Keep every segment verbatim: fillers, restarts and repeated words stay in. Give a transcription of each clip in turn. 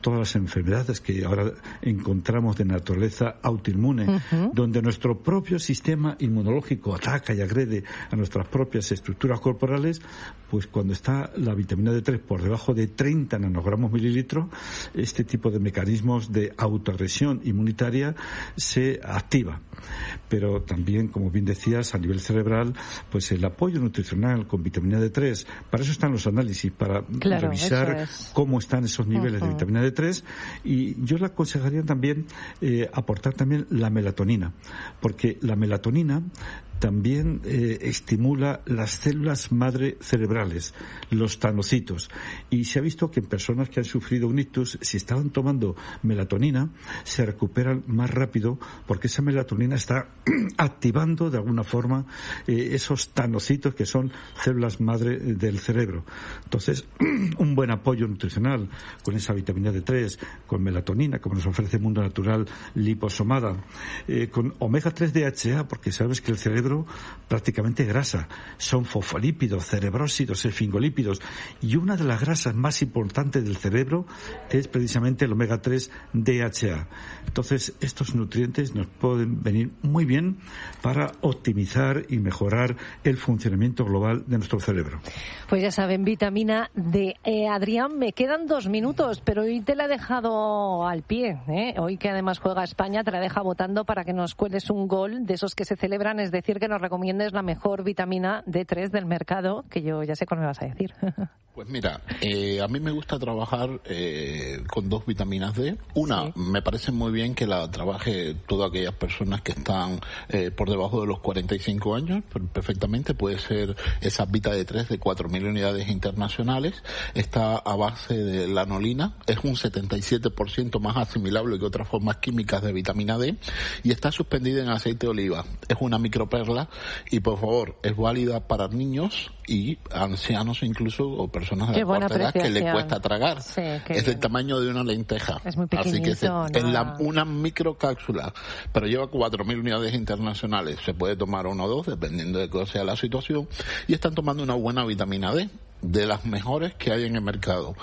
todas las enfermedades que ahora encontramos de naturaleza autoinmune, uh-huh. donde nuestro propio sistema inmunológico ataca y agrede a nuestras propias estructuras corporales, pues cuando está la vitamina D tres por debajo de treinta nanogramos mililitros, este tipo de mecanismos de autoagresión inmunitaria se activa. Pero también, como bien decías, a nivel cerebral, pues el apoyo nutricional con vitamina D tres, para eso están los análisis, para claro, revisar es. cómo están esos niveles uh-huh. de vitamina D tres, y yo le aconsejaría también eh, aportar también la melatonina, porque la melatonina también eh, estimula las células madre cerebrales, los tanocitos, y se ha visto que en personas que han sufrido un ictus, si estaban tomando melatonina, se recuperan más rápido, porque esa melatonina está activando de alguna forma eh, esos tanocitos que son células madre del cerebro. Entonces, un buen apoyo nutricional con esa vitamina D tres, con melatonina, como nos ofrece Mundo Natural liposomada, eh, con omega tres D H A, porque sabes que el cerebro prácticamente grasa, son fosfolípidos, cerebrósidos, esfingolípidos, y una de las grasas más importantes del cerebro es precisamente el omega tres D H A. Entonces, estos nutrientes nos pueden venir muy bien para optimizar y mejorar el funcionamiento global de nuestro cerebro. Pues ya saben, vitamina D. Eh, Adrián, me quedan dos minutos, pero hoy te la he dejado al pie, ¿eh? Hoy que además juega España, te la deja votando para que nos cueles un gol de esos que se celebran, es decir, que nos recomiendes la mejor vitamina D tres del mercado, que yo ya sé cuál me vas a decir. Pues mira, eh, a mí me gusta trabajar eh, con dos vitaminas D. Una, sí. me parece muy bien que la trabaje todas aquellas personas que están eh, por debajo de los cuarenta y cinco años, perfectamente. Puede ser esa Vita D tres de cuatro mil unidades internacionales. Está a base de lanolina, es un setenta y siete por ciento más asimilable que otras formas químicas de vitamina D, y está suspendida en aceite de oliva. Es una microperla y, por favor, es válida para niños y ancianos incluso, o personas de la cuarta edad que le cuesta tragar. Sí, es del tamaño de una lenteja. Es muy pequeñito. Así que es, no. es la, una microcápsula, pero lleva cuatro mil unidades internacionales. Se puede tomar uno o dos, dependiendo de cuál sea la situación, y están tomando una buena vitamina D, de las mejores que hay en el mercado.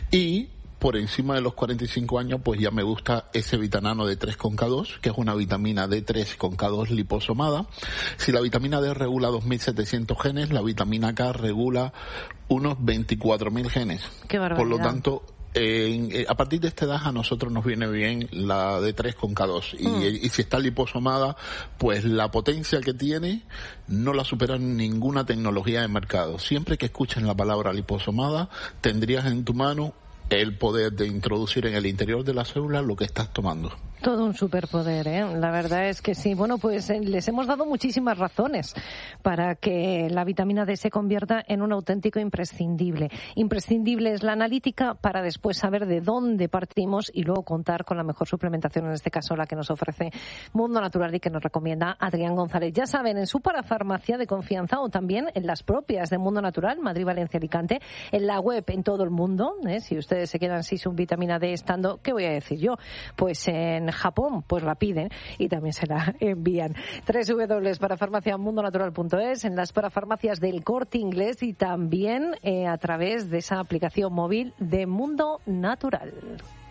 Y por encima de los cuarenta y cinco años, pues ya me gusta ese Vitanano D tres con K dos, que es una vitamina D tres con K dos liposomada. Si la vitamina D regula dos mil setecientos genes, la vitamina K regula unos veinticuatro mil genes. Qué barbaridad. Por lo tanto, Eh, eh, a partir de esta edad a nosotros nos viene bien la D tres con K dos y, mm. y si está liposomada, pues la potencia que tiene no la supera ninguna tecnología de mercado. Siempre que escuchen la palabra liposomada, tendrías en tu mano el poder de introducir en el interior de la célula lo que estás tomando. Todo un superpoder, ¿eh? La verdad es que sí. Bueno, pues eh, les hemos dado muchísimas razones para que la vitamina D se convierta en un auténtico imprescindible. Imprescindible es la analítica para después saber de dónde partimos y luego contar con la mejor suplementación, en este caso la que nos ofrece Mundo Natural y que nos recomienda Adrián González. Ya saben, en su parafarmacia de confianza o también en las propias de Mundo Natural, Madrid, Valencia, Alicante, en la web en todo el mundo, ¿eh? Si ustedes se quedan sin su vitamina D estando, ¿qué voy a decir yo? Pues en Japón, pues la piden y también se la envían. doble u doble u doble u punto parafarmacia mundo natural punto es, en las parafarmacias del Corte Inglés y también eh, a través de esa aplicación móvil de Mundo Natural.